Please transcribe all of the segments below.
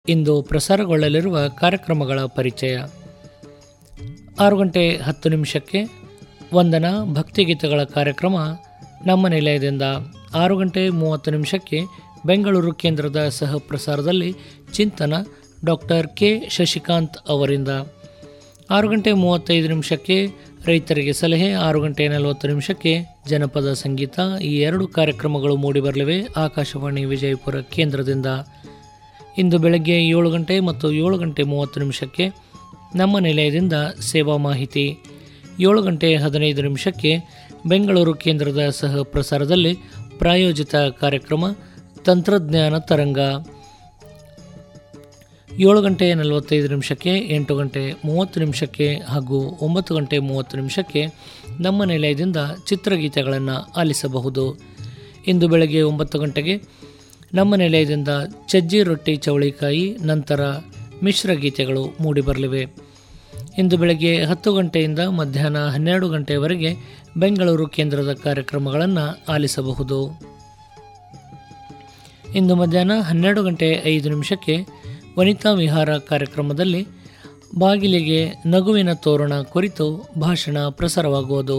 ಇಂದು ಪ್ರಸಾರಗೊಳ್ಳಲಿರುವ ಕಾರ್ಯಕ್ರಮಗಳ ಪರಿಚಯ. 6:10 ವಂದನಾ ಭಕ್ತಿಗೀತೆಗಳ ಕಾರ್ಯಕ್ರಮ ನಮ್ಮ ನಿಲಯದಿಂದ. 6:30 ಬೆಂಗಳೂರು ಕೇಂದ್ರದ ಸಹ ಪ್ರಸಾರದಲ್ಲಿ ಚಿಂತನ ಡಾಕ್ಟರ್ ಕೆ ಶಶಿಕಾಂತ್ ಅವರಿಂದ. 6:35 ರೈತರಿಗೆ ಸಲಹೆ. 6:40 ಜನಪದ ಸಂಗೀತ. ಈ ಎರಡು ಕಾರ್ಯಕ್ರಮಗಳು ಮೂಡಿಬರಲಿವೆ ಆಕಾಶವಾಣಿ ವಿಜಯಪುರ ಕೇಂದ್ರದಿಂದ. ಇಂದು ಬೆಳಗ್ಗೆ 7 ಗಂಟೆ ಮತ್ತು 7:30 ನಮ್ಮ ನಿಲಯದಿಂದ ಸೇವಾ ಮಾಹಿತಿ. 7:15 ಬೆಂಗಳೂರು ಕೇಂದ್ರದ ಸಹ ಪ್ರಸಾರದಲ್ಲಿ ಪ್ರಾಯೋಜಿತ ಕಾರ್ಯಕ್ರಮ ತಂತ್ರಜ್ಞಾನ ತರಂಗ. 7:45 8:30 ಹಾಗೂ 9:30 ನಮ್ಮ ನಿಲಯದಿಂದ ಚಿತ್ರಗೀತೆಗಳನ್ನು ಆಲಿಸಬಹುದು. ಇಂದು ಬೆಳಗ್ಗೆ 9 ಗಂಟೆಗೆ ನಮ್ಮ ನಿಲಯದಿಂದ ಚಜ್ಜಿ ರೊಟ್ಟಿ ಚವಳಿಕಾಯಿ, ನಂತರ ಮಿಶ್ರ ಗೀತೆಗಳು ಮೂಡಿಬರಲಿವೆ. ಇಂದು ಬೆಳಗ್ಗೆ 10 ಗಂಟೆಯಿಂದ ಮಧ್ಯಾಹ್ನ 12 ಗಂಟೆಯವರೆಗೆ ಬೆಂಗಳೂರು ಕೇಂದ್ರದ ಕಾರ್ಯಕ್ರಮಗಳನ್ನು ಆಲಿಸಬಹುದು. ಇಂದು ಮಧ್ಯಾಹ್ನ 12:05 ವನಿತಾ ವಿಹಾರ ಕಾರ್ಯಕ್ರಮದಲ್ಲಿ ಬಾಗಿಲಿಗೆ ನಗುವಿನ ತೋರಣ ಕುರಿತು ಭಾಷಣ ಪ್ರಸಾರವಾಗುವುದು.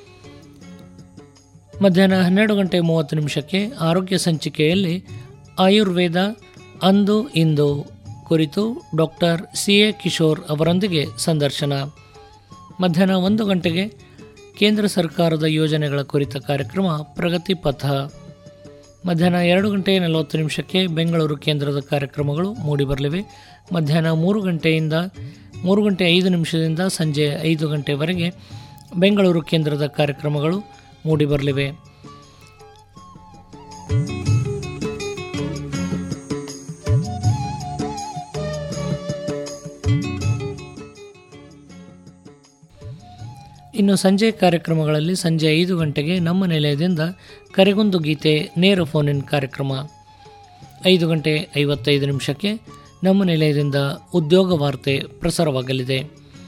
ಮಧ್ಯಾಹ್ನ 12:30 ಆರೋಗ್ಯ ಸಂಚಿಕೆಯಲ್ಲಿ ಆಯುರ್ವೇದ ಅಂದು ಇಂದು ಕುರಿತು ಡಾಕ್ಟರ್ ಸಿ.ಎ. ಕಿಶೋರ್ ಅವರೊಂದಿಗೆ ಸಂದರ್ಶನ. ಮಧ್ಯಾಹ್ನ 1 ಗಂಟೆಗೆ ಕೇಂದ್ರ ಸರ್ಕಾರದ ಯೋಜನೆಗಳ ಕುರಿತ ಕಾರ್ಯಕ್ರಮ ಪ್ರಗತಿ ಪಥ. ಮಧ್ಯಾಹ್ನ 2:40 ಬೆಂಗಳೂರು ಕೇಂದ್ರದ ಕಾರ್ಯಕ್ರಮಗಳು ಮೂಡಿಬರಲಿವೆ. ಮಧ್ಯಾಹ್ನ 3 ಗಂಟೆಯಿಂದ 3:05 ಸಂಜೆ 5 ಗಂಟೆವರೆಗೆ ಬೆಂಗಳೂರು ಕೇಂದ್ರದ ಕಾರ್ಯಕ್ರಮಗಳು ಮೂಡಿಬರಲಿವೆ. ಇನ್ನು ಸಂಜೆ ಕಾರ್ಯಕ್ರಮಗಳಲ್ಲಿ ಸಂಜೆ 5 ಗಂಟೆಗೆ ನಮ್ಮ ನಿಲಯದಿಂದ ಕರೆಗೊಂದು ಗೀತೆ ನೇರ ಫೋನ್ ಇನ್ ಕಾರ್ಯಕ್ರಮ. 5:55 ನಮ್ಮ ನಿಲಯದಿಂದ ಉದ್ಯೋಗ ವಾರ್ತೆ ಪ್ರಸಾರವಾಗಲಿದೆ.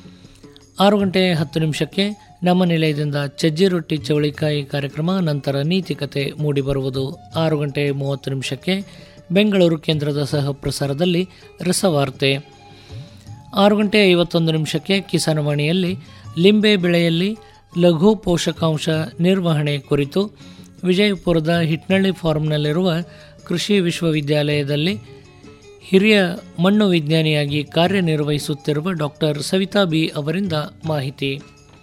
6:10 ನಮ್ಮ ನಿಲಯದಿಂದ ಚಜ್ಜಿ ರೊಟ್ಟಿ ಚವಳಿಕಾಯಿ ಕಾರ್ಯಕ್ರಮ, ನಂತರ ನೀತಿಕತೆ ಮೂಡಿಬರುವುದು. 6:30 ಬೆಂಗಳೂರು ಕೇಂದ್ರದ ಸಹ ಪ್ರಸಾರದಲ್ಲಿ ರಸವಾರ್ತೆ. 6:51 ಕಿಸಾನವಾಣಿಯಲ್ಲಿ ಲಿಂಬೆ ಬೆಳೆಯಲ್ಲಿ ಲಘು ಪೋಷಕಾಂಶ ನಿರ್ವಹಣೆ ಕುರಿತು ವಿಜಯಪುರದ ಹಿಟ್ನಳ್ಳಿ ಫಾರ್ಮ್ನಲ್ಲಿರುವ ಕೃಷಿ ವಿಶ್ವವಿದ್ಯಾಲಯದಲ್ಲಿ ಹಿರಿಯ ಮಣ್ಣು ವಿಜ್ಞಾನಿಯಾಗಿ ಕಾರ್ಯನಿರ್ವಹಿಸುತ್ತಿರುವ ಡಾಕ್ಟರ್ ಸವಿತಾ ಬಿ ಅವರಿಂದ ಮಾಹಿತಿ.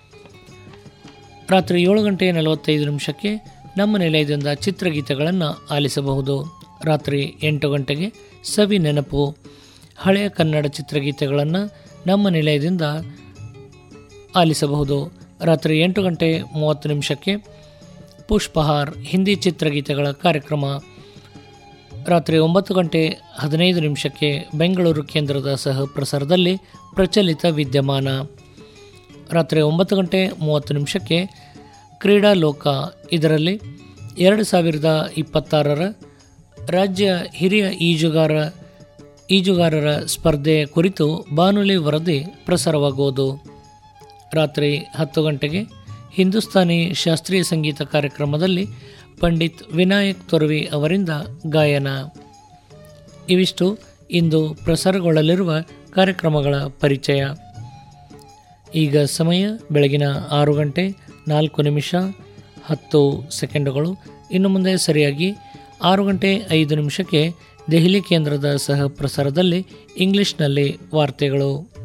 ರಾತ್ರಿ 7:45 ನಮ್ಮ ನಿಲಯದಿಂದ ಚಿತ್ರಗೀತೆಗಳನ್ನು ಆಲಿಸಬಹುದು. ರಾತ್ರಿ 8 ಗಂಟೆಗೆ ಸವಿ ನೆನಪು ಹಳೆಯ ಕನ್ನಡ ಚಿತ್ರಗೀತೆಗಳನ್ನು ನಮ್ಮ ನಿಲಯದಿಂದ ಆಲಿಸಬಹುದು. ರಾತ್ರಿ 8:30 ಪುಷ್ಪಹಾರ್ ಹಿಂದಿ ಚಿತ್ರಗೀತೆಗಳ ಕಾರ್ಯಕ್ರಮ. ರಾತ್ರಿ 9:15 ಬೆಂಗಳೂರು ಕೇಂದ್ರದ ಸಹ ಪ್ರಸಾರದಲ್ಲಿ ಪ್ರಚಲಿತ ವಿದ್ಯಮಾನ. ರಾತ್ರಿ 9:30 ಕ್ರೀಡಾ ಲೋಕ. ಇದರಲ್ಲಿ 2026 ರಾಜ್ಯ ಹಿರಿಯ ಈಜುಗಾರರ ಸ್ಪರ್ಧೆ ಕುರಿತು ಬಾನುಲಿ ವರದಿ ಪ್ರಸಾರವಾಗುವುದು. ರಾತ್ರಿ 10 ಗಂಟೆಗೆ ಹಿಂದೂಸ್ತಾನಿ ಶಾಸ್ತ್ರೀಯ ಸಂಗೀತ ಕಾರ್ಯಕ್ರಮದಲ್ಲಿ ಪಂಡಿತ್ ವಿನಾಯಕ್ ತೊರವಿ ಅವರಿಂದ ಗಾಯನ. ಇವಿಷ್ಟು ಇಂದು ಪ್ರಸಾರಗೊಳ್ಳಲಿರುವ ಕಾರ್ಯಕ್ರಮಗಳ ಪರಿಚಯ. ಈಗ ಸಮಯ ಬೆಳಗಿನ 6:04 ಇನ್ನು ಮುಂದೆ ಸರಿಯಾಗಿ 6:05 ದೆಹಲಿ ಕೇಂದ್ರದ ಸಹ ಪ್ರಸಾರದಲ್ಲಿ ಇಂಗ್ಲಿಷ್ನಲ್ಲಿ ವಾರ್ತೆಗಳು.